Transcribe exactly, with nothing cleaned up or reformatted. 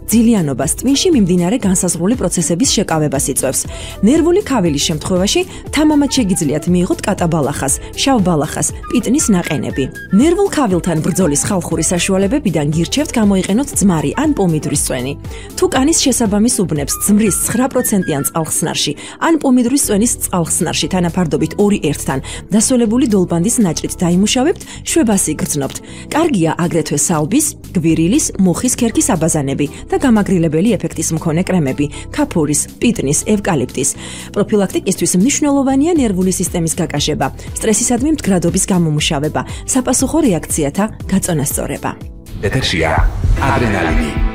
ძილიანობას ტვინში მიმდინარე განსაზღვრული პროცესების შეკავებას იწვევს. ნერვული ქავილის შემთხვევაში თამამად შეგიძლიათ მიიღოთ კატაბალახას, შავბალახას, პიტნის ნაყენები. ნერვულ ქავილთან ბრძოლის ხალხური საშუალებებიდან გირჩევთ გამოიყენოთ ძმარი ან პომიდრის წვენი. თუ კანის შესაბამის უბნებს ძმრის ცხრა პროცენტიან წყალხსნარში ან პომიდრის წვენის წყალხსნარში თანაფარდობით ორი ერთთან დასოლებული დოლბანდის ნაჭრით დაიმუშავებთ, შვებას იგრძნობთ. კარგია აგრეთვე სალბის, გვირილის, მუხის ქერქის აბაზანები და გამაგრილებელი ეფექტის მქონე კრემები, ქაფურის, პიტნის, ევკალიპტის. პროფილაქტიკისთვის მნიშვნელოვანია ნერვული სისტემის გაკაშება, სტრესისადმი მდგრადობის გამომუშავება, საპასუხო რეაქციათა გაწონასწორება. ეთერშია ადრენალინი.